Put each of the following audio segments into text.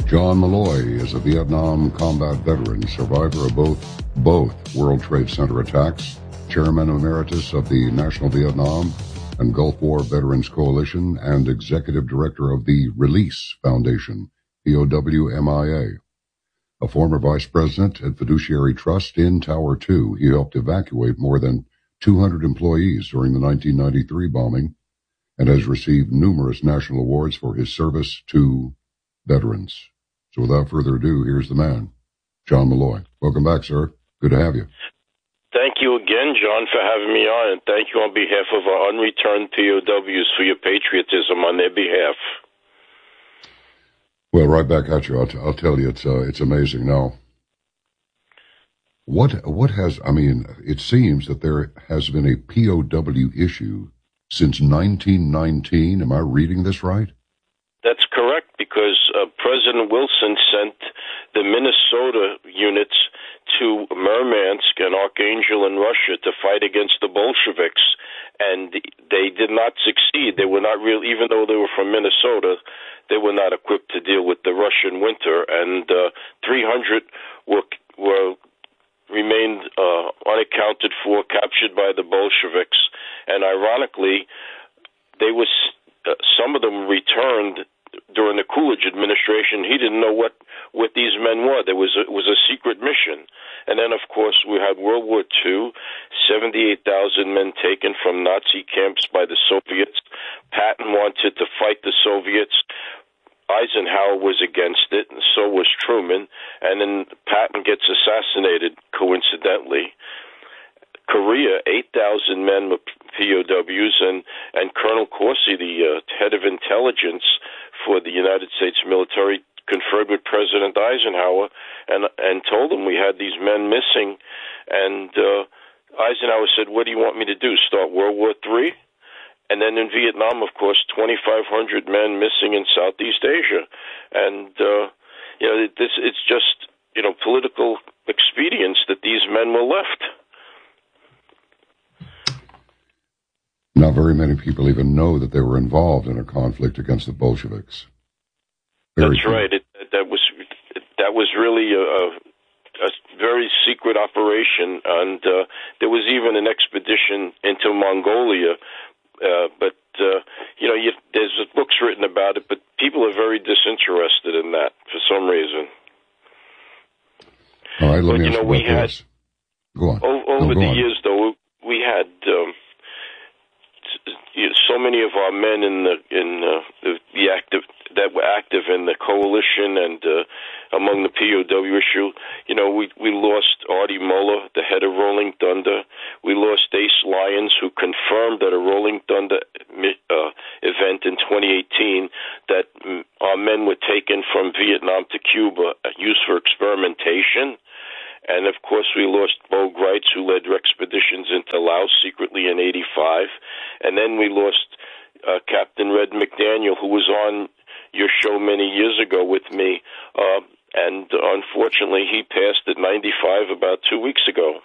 John Malloy is a Vietnam combat veteran, survivor of both World Trade Center attacks, Chairman Emeritus of the National Vietnam and Gulf War Veterans Coalition, and Executive Director of the Release Foundation, POWMIA. A former Vice President at Fiduciary Trust in Tower 2, he helped evacuate more than 200 employees during the 1993 bombing and has received numerous national awards for his service to veterans. So without further ado, here's the man, John Malloy. Welcome back, sir. Good to have you. Thank you again, John, for having me on, and thank you on behalf of our unreturned POWs for your patriotism on their behalf. Well, right back at you. I'll tell you, it's amazing. Now, it seems that there has been a POW issue since 1919. Am I reading this right? That's correct, because President Wilson sent the Minnesota units to Murmansk and Archangel in Russia to fight against the Bolsheviks, and they did not succeed. They were not real, even though they were from Minnesota, they were not equipped to deal with the Russian winter, and 300 remained unaccounted for, captured by the Bolsheviks, and ironically, some of them returned during the Coolidge administration. He didn't know what these men were. It was a secret mission. And then, of course, we had World War II, 78,000 men taken from Nazi camps by the Soviets. Patton wanted to fight the Soviets. Eisenhower was against it, and so was Truman. And then Patton gets assassinated, coincidentally. Korea, 8,000 men were POWs, and Colonel Corsi, the head of intelligence for the United States military, conferred with President Eisenhower and told him we had these men missing. And Eisenhower said, "What do you want me to do, start World War III?" And then in Vietnam, of course, 2,500 men missing in Southeast Asia. And, it's just, political expedience that these men were left. Not very many people even know that they were involved in a conflict against the Bolsheviks. That's right. That was really a very secret operation, and there was even an expedition into Mongolia. But there's books written about it, but people are very disinterested in that for some reason. All right, let me ask you about this. Go on. Over the years, though, we had so many of our men that were active in the coalition and among the POW issue. We lost Artie Muller, the head of Rolling Thunder. We lost Ace Lyons, who confirmed at a Rolling Thunder event in 2018 that our men were taken from Vietnam to Cuba, used for experimentation. And, of course, we lost Bo Greitz, who led expeditions into Laos secretly in 1985. And then we lost Captain Red McDaniel, who was on your show many years ago with me. And, unfortunately, he passed at 95 about 2 weeks ago.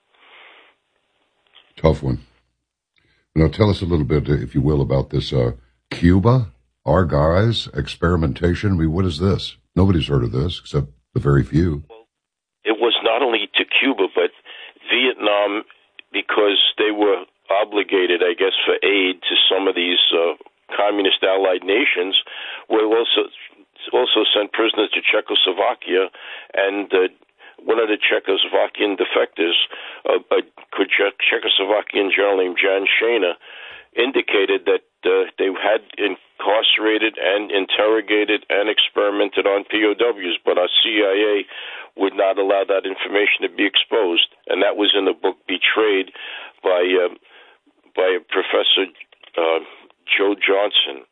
Tough one. Now, tell us a little bit, if you will, about this Cuba, our guys, experimentation. I mean, what is this? Nobody's heard of this except the very few. It was not only to Cuba, but Vietnam, because they were obligated, I guess, for aid to some of these communist allied nations, were also sent prisoners to Czechoslovakia, and one of the Czechoslovakian defectors, a Czechoslovakian general named Jan Shana, indicated that they had incarcerated and interrogated and experimented on POWs, but our CIA would not allow that information to be exposed. And that was in the book Betrayed by Professor Joe Johnson.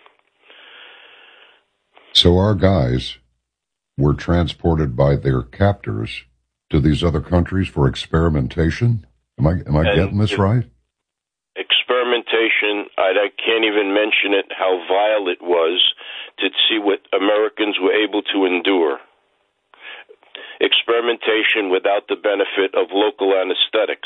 So our guys were transported by their captors to these other countries for experimentation? Am I getting this right? Experimentation, I can't even mention it, how vile it was to see what Americans were able to endure. Experimentation without the benefit of local anesthetics.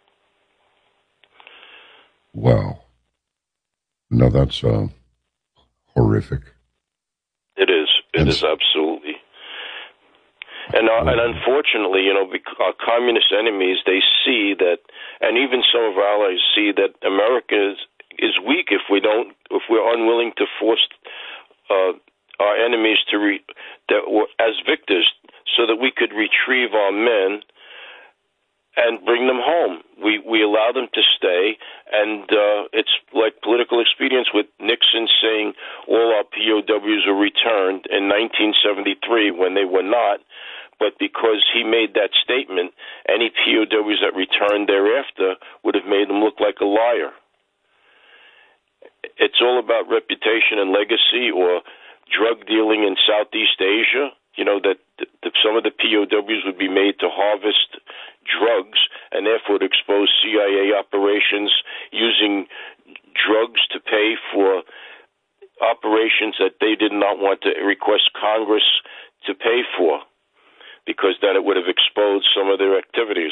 Wow. No, that's horrific. It is. It is absolutely. And unfortunately, our communist enemies, they see that, and even some of our allies see that America is weak if we're unwilling to force our enemies as victors, so that we could retrieve our men and bring them home. We allow them to stay, and it's like political expedience with Nixon saying all our POWs were returned in 1973 when they were not. But because he made that statement, any POWs that returned thereafter would have made him look like a liar. It's all about reputation and legacy, or drug dealing in Southeast Asia. That some of the POWs would be made to harvest drugs, and therefore to expose CIA operations using drugs to pay for operations that they did not want to request Congress to pay for, because then it would have exposed some of their activities.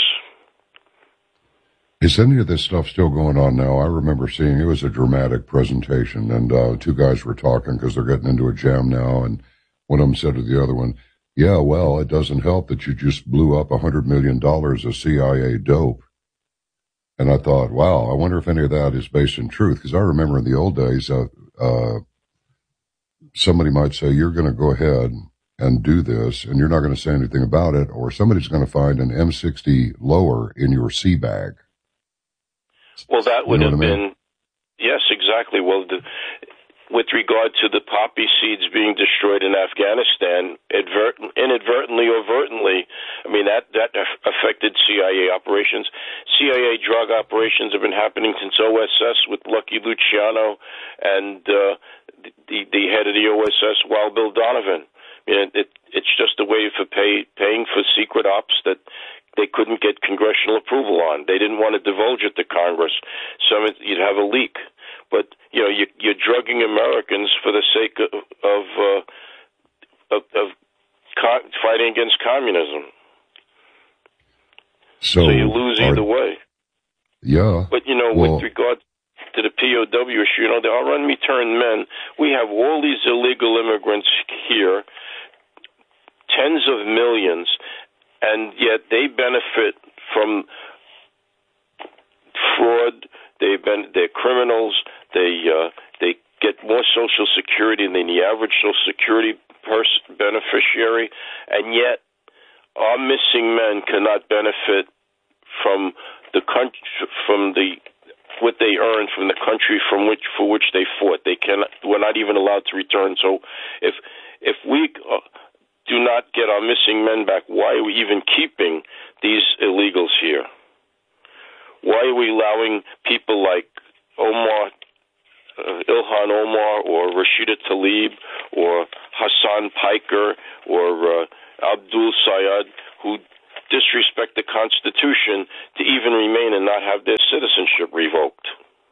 Is any of this stuff still going on now? I remember seeing, it was a dramatic presentation, and two guys were talking because they're getting into a jam now, and one of them said to the other one, yeah, well, it doesn't help that you just blew up $100 million of CIA dope. And I thought, wow, I wonder if any of that is based in truth, because I remember in the old days, somebody might say, you're going to go ahead and do this, and you're not going to say anything about it, or somebody's going to find an M60 lower in your sea bag. Well, that would have been, yes, exactly. Well, with regard to the poppy seeds being destroyed in Afghanistan, inadvertently or overtly, that affected CIA operations. CIA drug operations have been happening since OSS with Lucky Luciano and the head of the OSS, Wild Bill Donovan. It's just a way for paying for secret ops that they couldn't get congressional approval on. They didn't want to divulge it to Congress. So you'd have a leak. But, you're drugging Americans for the sake of fighting against communism. So you lose either way. Yeah. But, with regard to the POW issue, there are unreturned men. We have all these illegal immigrants here, tens of millions, and yet they benefit from fraud. They're criminals. They get more Social Security than the average Social Security beneficiary, and yet our missing men cannot benefit from the country, what they earned from the country for which they fought. We're not even allowed to return. So if we do not get our missing men back, why are we even keeping these illegals here? Why are we allowing people like Ilhan Omar or Rashida Tlaib or Hassan Piker or Abdul Sayed, who disrespect the Constitution, to even remain and not have their citizenship revoked?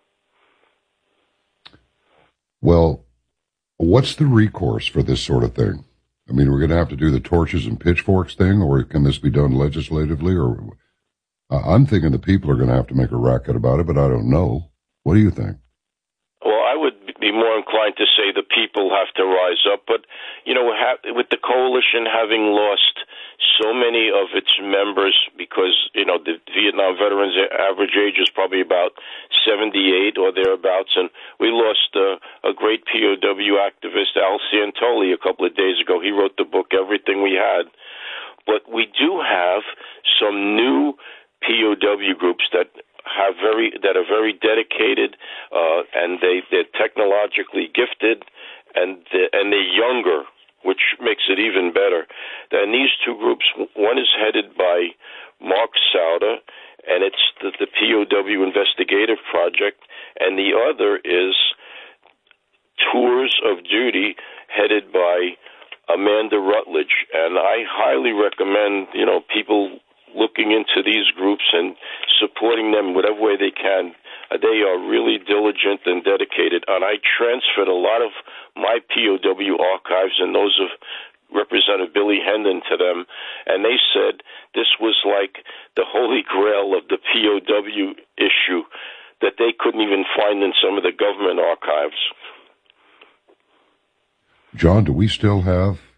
Well, what's the recourse for this sort of thing? We're going to have to do the torches and pitchforks thing, or can this be done legislatively? Or I'm thinking the people are going to have to make a racket about it, but I don't know. What do you think? Well, I would be more inclined to say the people have to rise up. But, with the coalition having lost so many of its members, because, the Vietnam veterans' average age is probably about 78 or thereabouts, and we lost a great POW activist, Al Santoli, a couple of days ago. He wrote the book, Everything We Had. But we do have some new POW groups that are very dedicated, and they're technologically gifted, and they're younger, which makes it even better. And these two groups, one is headed by Mark Sauder, and it's the POW Investigative Project, and the other is Tours of Duty, headed by Amanda Rutledge. And I highly recommend, people looking into these groups and supporting them whatever way they can. They are really diligent and dedicated, and I transferred a lot of my POW archives and those of Representative Billy Hendon to them, and they said this was like the holy grail of the POW issue that they couldn't even find in some of the government archives. John, do we still have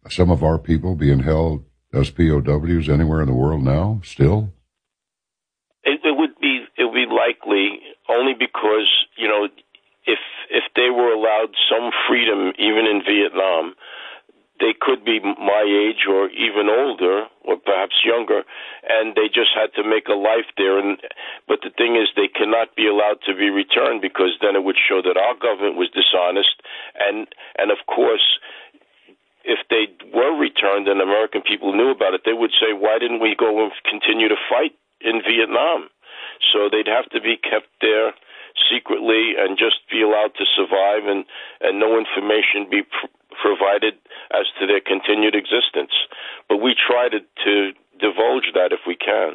some of our people being held as POWs anywhere in the world now, still? It would be likely, only because, you know, if they were allowed some freedom, even in Vietnam, they could be my age or even older, or perhaps younger, and they just had to make a life there. But the thing is, they cannot be allowed to be returned, because then it would show that our government was dishonest. And of course, if they were returned and American people knew about it, they would say, why didn't we go and continue to fight in Vietnam? So they'd have to be kept there secretly and just be allowed to survive, and no information be provided as to their continued existence. But we try to divulge that if we can.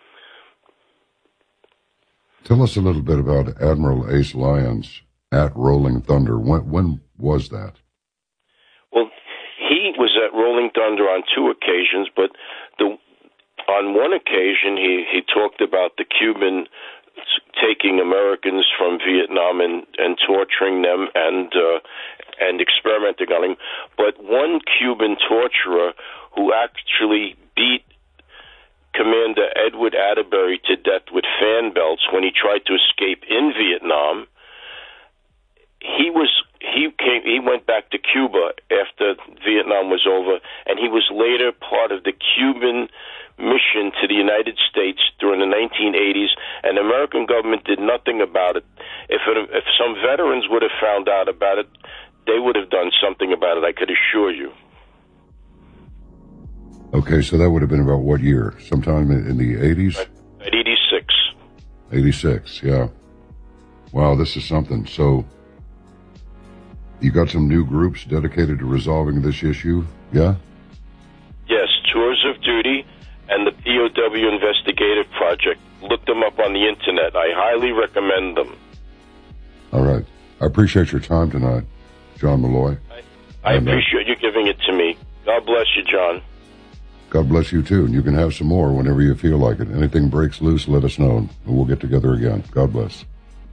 Tell us a little bit about Admiral Ace Lyons at Rolling Thunder. When was that? Well, he was at Rolling Thunder on 2 occasions, but on one occasion he talked about the Cuban taking Americans from Vietnam and torturing them and experimenting on them. But one Cuban torturer who actually beat Commander Edward Atterbury to death with fan belts when he tried to escape in Vietnam, he went back to Cuba after Vietnam was over, and he was later part of the Cuban mission to the United States during the 1980s, and the American government did nothing about it. If some veterans would have found out about it, they would have done something about it, I could assure you. Okay, so that would have been about what year? Sometime in the 80s? At 86. 86, yeah. Wow, this is something. So you got some new groups dedicated to resolving this issue, yeah? Yes, Tours of Duty and the POW Investigative Project. Look them up on the internet. I highly recommend them. All right. I appreciate your time tonight, John Malloy. I appreciate you giving it to me. God bless you, John. God bless you, too. And you can have some more whenever you feel like it. Anything breaks loose, let us know, and we'll get together again. God bless.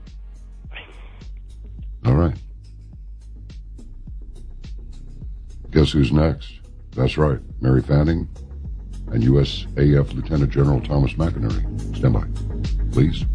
All right. Guess who's next? That's right, Mary Fanning and USAF Lieutenant General Thomas McInerney. Stand by, please.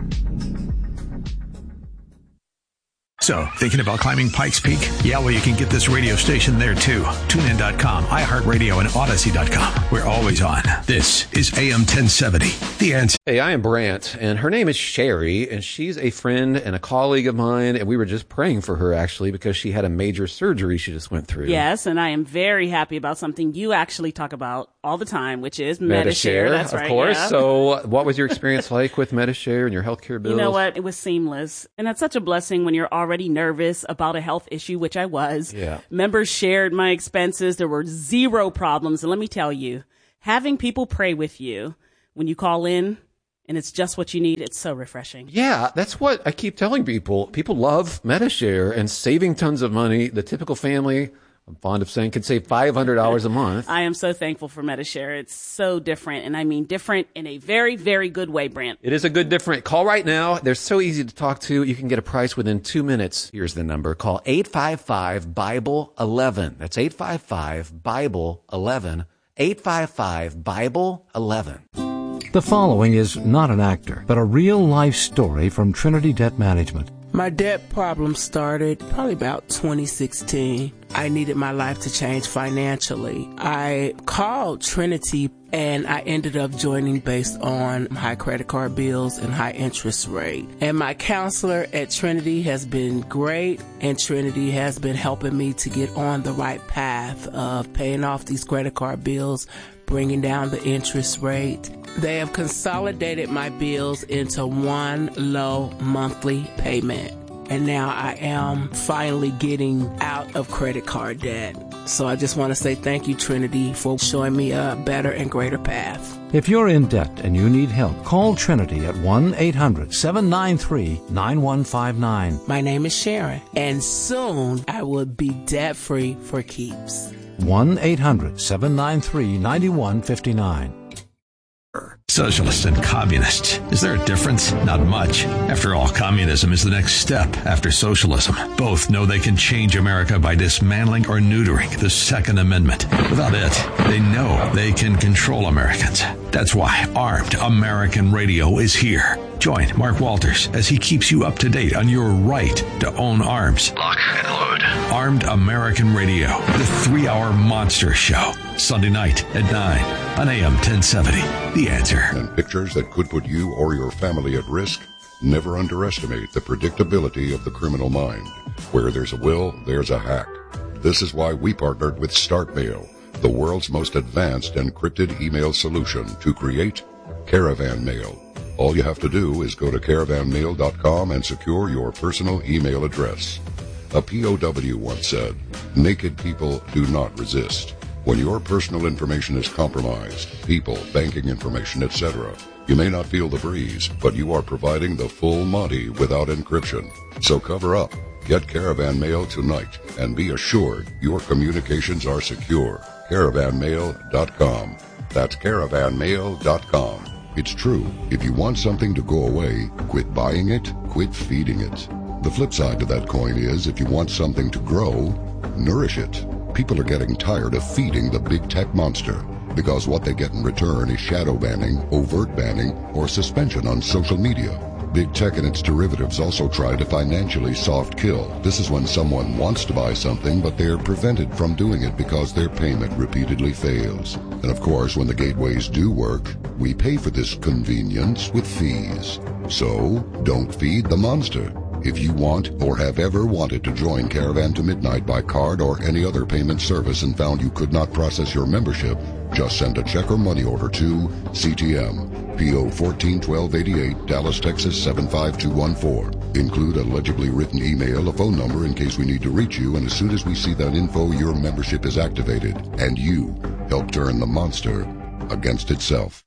So, thinking about climbing Pikes Peak? Yeah, well, you can get this radio station there, too. TuneIn.com, iHeartRadio, and Odyssey.com. We're always on. This is AM 1070, The Answer. Hey, I am Brant, and her name is Sherry, and she's a friend and a colleague of mine, and we were just praying for her, actually, because she had a major surgery she just went through. Yes, and I am very happy about something you actually talk about all the time, which is Medi-Share. That's right, of course. Yeah. So what was your experience like with Medi-Share and your healthcare bills? You know what? It was seamless. And that's such a blessing when you're already nervous about a health issue, which I was. Yeah. Members shared my expenses. There were zero problems. And let me tell you, having people pray with you when you call in and it's just what you need, it's so refreshing. Yeah, that's what I keep telling people. People love Medi-Share and saving tons of money. The typical family, I'm fond of saying, could save $500 a month. I am so thankful for Medi-Share. It's so different, and I mean different in a very, very good way, Brant. It is a good different. Call right now. They're so easy to talk to. You can get a price within 2 minutes. Here's the number. Call 855-BIBLE-11. That's 855-BIBLE-11. 855-BIBLE-11. The following is not an actor, but a real-life story from Trinity Debt Management. My debt problem started probably about 2016. I needed my life to change financially. I called Trinity and I ended up joining based on high credit card bills and high interest rate. And my counselor at Trinity has been great, and Trinity has been helping me to get on the right path of paying off these credit card bills, bringing down the interest rate. They have consolidated my bills into one low monthly payment. And now I am finally getting out of credit card debt. So I just want to say thank you, Trinity, for showing me a better and greater path. If you're in debt and you need help, call Trinity at 1-800-793-9159. My name is Sharon, and soon I will be debt-free for keeps. 1-800-793-9159. Socialists and communists. Is there a difference? Not much. After all, communism is the next step after socialism. Both know they can change America by dismantling or neutering the Second Amendment. Without it, they know they can control Americans. That's why Armed American Radio is here. Join Mark Walters as he keeps you up to date on your right to own arms. Lock and load. Armed American Radio, the 3-hour monster show. Sunday night at 9 on AM 1070. The Answer. And pictures that could put you or your family at risk? Never underestimate the predictability of the criminal mind. Where there's a will, there's a hack. This is why we partnered with StartMail, the world's most advanced encrypted email solution, to create Caravan Mail. All you have to do is go to caravanmail.com and secure your personal email address. A POW once said, "Naked people do not resist." When your personal information is compromised, people, banking information, etc., you may not feel the breeze, but you are providing the full Monty without encryption. So cover up. Get Caravan Mail tonight and be assured your communications are secure. Caravanmail.com. That's caravanmail.com. It's true. If you want something to go away, quit buying it, quit feeding it. The flip side to that coin is if you want something to grow, nourish it. People are getting tired of feeding the big tech monster because what they get in return is shadow banning, overt banning, or suspension on social media. Big tech and its derivatives also try to financially soft kill. This is when someone wants to buy something, but they're prevented from doing it because their payment repeatedly fails. And of course, when the gateways do work, we pay for this convenience with fees. So, don't feed the monster. If you want or have ever wanted to join Caravan to Midnight by card or any other payment service and found you could not process your membership, just send a check or money order to CTM, P.O. 141288, Dallas, Texas 75214. Include a legibly written email, a phone number in case we need to reach you, and as soon as we see that info, your membership is activated, and you help turn the monster against itself.